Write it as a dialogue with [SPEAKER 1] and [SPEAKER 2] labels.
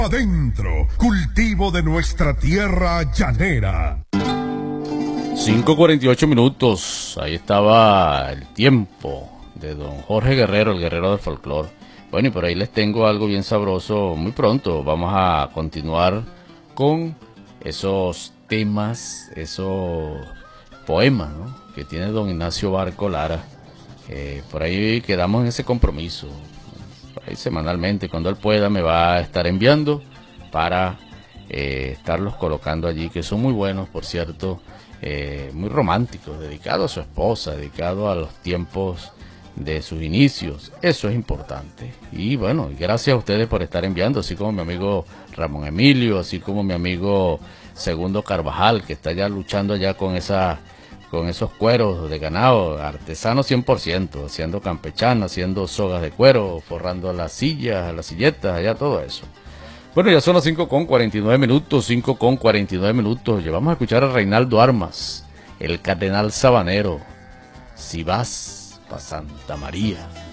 [SPEAKER 1] Adentro, cultivo de nuestra tierra llanera.
[SPEAKER 2] 5:48 minutos, ahí estaba el tiempo de don Jorge Guerrero, el guerrero del folclore. Bueno, y por ahí les tengo algo bien sabroso muy pronto. Vamos a continuar con esos temas, esos poemas, ¿no?, que tiene don Ignacio Barco Lara. Por ahí quedamos en ese compromiso. Por ahí semanalmente, cuando él pueda, me va a estar enviando para estarlos colocando allí, que son muy buenos, por cierto, muy románticos, dedicados a su esposa, dedicados a los tiempos de sus inicios. Eso es importante. Y bueno, gracias a ustedes por estar enviando, así como mi amigo Ramón Emilio, así como mi amigo Segundo Carvajal, que está ya luchando allá con esos cueros de ganado, artesano 100%, haciendo campechano, haciendo sogas de cuero, forrando las sillas, las silletas, allá todo eso. Bueno, ya son las 5:49 minutos, 5:49 minutos. Llevamos a escuchar a Reinaldo Armas, el Cardenal Sabanero, Si vas pa' Santa María.